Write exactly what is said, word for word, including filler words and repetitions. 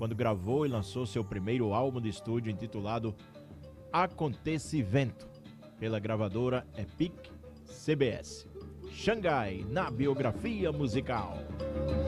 quando gravou e lançou seu primeiro álbum de estúdio intitulado Acontecimento, pela gravadora Epic C B S. Xangai, na biografia musical.